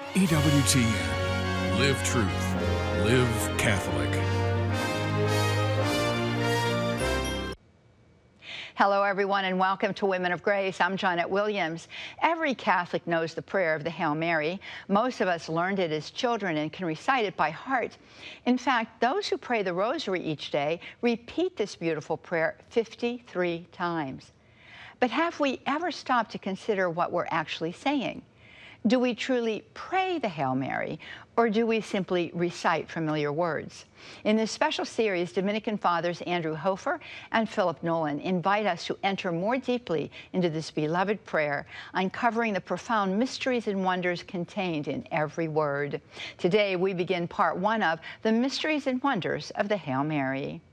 EWTN. Live truth. Live Catholic. Hello, everyone, and welcome to Women of Grace. I'm Janet Williams. Every Catholic knows the prayer of the Hail Mary. Most of us learned it as children and can recite it by heart. In fact, those who pray the Rosary each day repeat this beautiful prayer 53 times. But have we ever stopped to consider what we're actually saying? Do we truly pray the Hail Mary, or do we simply recite familiar words? In this special series, Dominican Fathers Andrew Hofer and Philip Nolan invite us to enter more deeply into this beloved prayer, uncovering the profound mysteries and wonders contained in every word. Today, we begin part one of The Mysteries and Wonders of the Hail Mary.